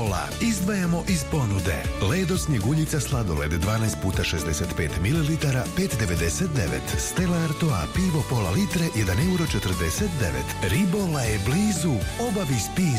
Pola izdvajamo iz ponude Ledo Snjeguljica sladoled 12 puta 65 ml 5,99. Stella Artois pivo pola litre 1,49 €. Ribola je blizu, obavi spiz